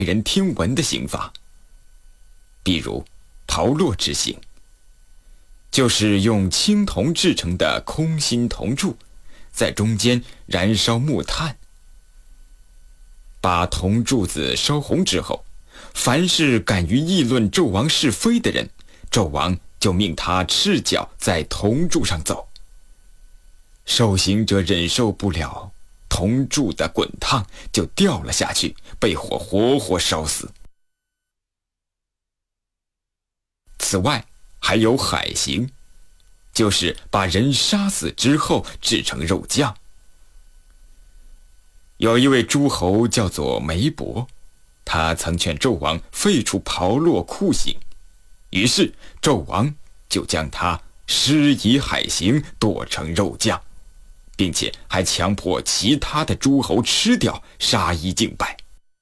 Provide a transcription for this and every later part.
人听闻的刑罚，比如炮烙之刑，就是用青铜制成的空心铜柱，在中间燃烧木炭，把铜柱子烧红之后，凡是敢于议论纣王是非的人，纣王就命他赤脚在铜柱上走。受刑者忍受不了铜柱的滚烫，就掉了下去，被火活活烧死。此外还有海刑，就是把人杀死之后制成肉酱。有一位诸侯叫做梅伯，他曾劝纣王废除炮烙酷刑，于是纣王就将他施以海刑，剁成肉酱，并且还强迫其他的诸侯吃掉，杀一儆百。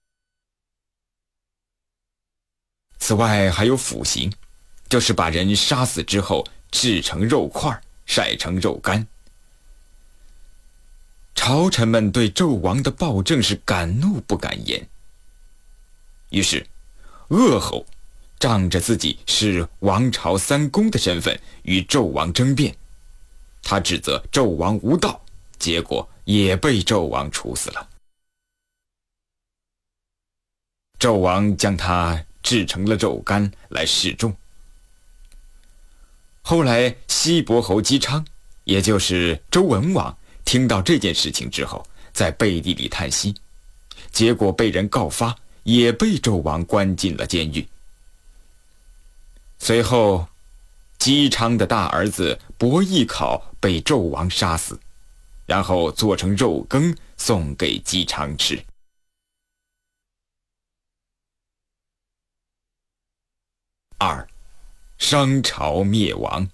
此外还有腐刑，就是把人杀死之后制成肉块，晒成肉干。朝臣们对纣王的暴政是敢怒不敢言，于是鄂侯仗着自己是王朝三公的身份与纣王争辩，他指责纣王无道，结果也被纣王处死了。纣王将他制成了肉干来示众。后来西伯侯姬昌，也就是周文王，听到这件事情之后，在背地里叹息，结果被人告发，也被纣王关进了监狱。随后姬昌的大儿子伯邑考被纣王杀死，然后做成肉羹送给姬昌吃。2. 商朝灭亡。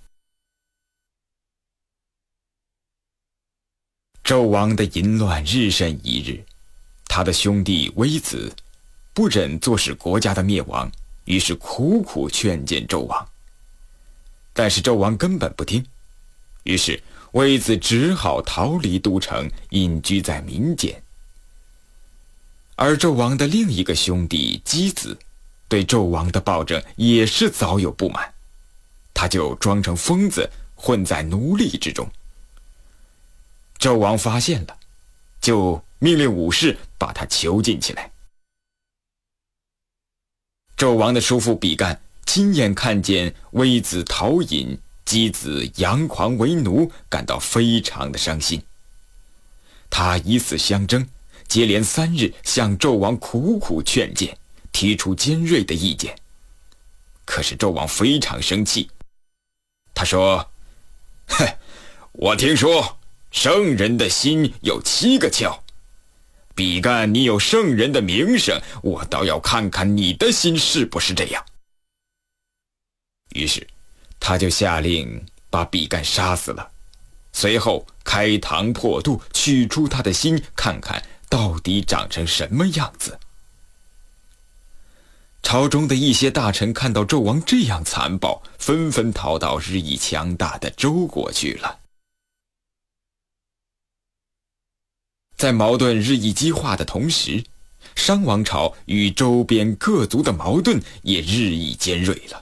纣王的淫乱日甚一日，他的兄弟微子不忍坐视国家的灭亡，于是苦苦劝谏纣王，但是纣王根本不听，于是微子只好逃离都城，隐居在民间。而纣王的另一个兄弟箕子对纣王的暴政也是早有不满，他就装成疯子，混在奴隶之中。纣王发现了，就命令武士把他囚禁起来。纣王的叔父比干亲眼看见微子逃隐，箕子佯狂为奴，感到非常的伤心。他以死相争，接连3日向纣王苦苦劝谏，提出尖锐的意见。可是纣王非常生气，他说：哼，我听说圣人的心有7个窍，比干你有圣人的名声，我倒要看看你的心是不是这样。于是他就下令把比干杀死了，随后开膛破肚，取出他的心，看看到底长成什么样子。朝中的一些大臣看到纣王这样残暴，纷纷逃到日益强大的周国去了。在矛盾日益激化的同时，商王朝与周边各族的矛盾也日益尖锐了。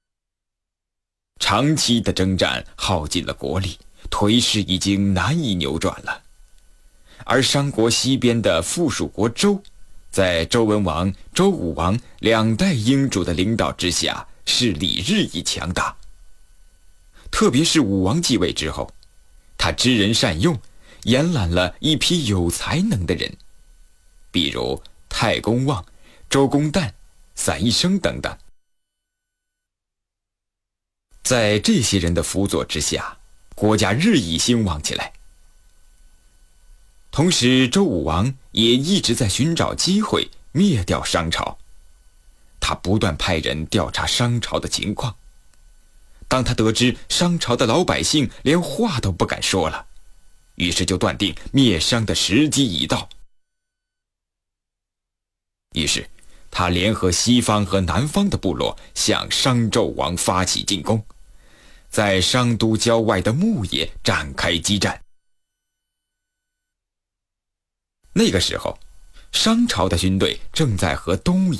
长期的征战耗尽了国力，颓势已经难以扭转了。而商国西边的附属国周，在周文王、周武王2代英主的领导之下，势力日益强大。特别是武王继位之后，他知人善用，延揽了一批有才能的人，比如太公望、周公旦、散宜生等等。在这些人的辅佐之下，国家日益兴旺起来。同时周武王也一直在寻找机会灭掉商朝，他不断派人调查商朝的情况。当他得知商朝的老百姓连话都不敢说了，于是就断定灭商的时机已到。于是他联合西方和南方的部落，向商纣王发起进攻，在商都郊外的牧野展开激战。那个时候， 商朝的军队正在和东